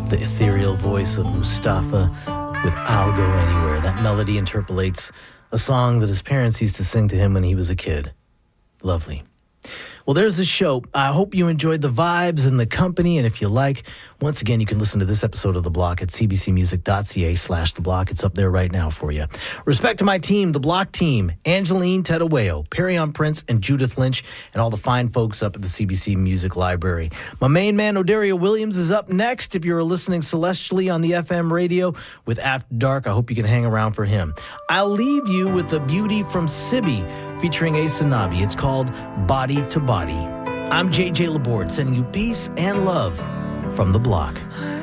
the ethereal voice of Mustafa with I'll Go Anywhere. That melody interpolates a song that his parents used to sing to him when he was a kid. Lovely. Well, there's the show. I hope you enjoyed the vibes and the company. And if you like, once again, you can listen to this episode of The Block at cbcmusic.ca/The Block. It's up there right now for you. Respect to my team, The Block team, Angeline Tedaweo, Perryon Prince, and Judith Lynch, and all the fine folks up at the CBC Music Library. My main man, Odario Williams, is up next. If you're listening celestially on the FM radio with After Dark, I hope you can hang around for him. I'll leave you with the beauty from Sibi, featuring Ace Nabi. It's called Body to Body. I'm JJ Laborde, sending you peace and love from The Block.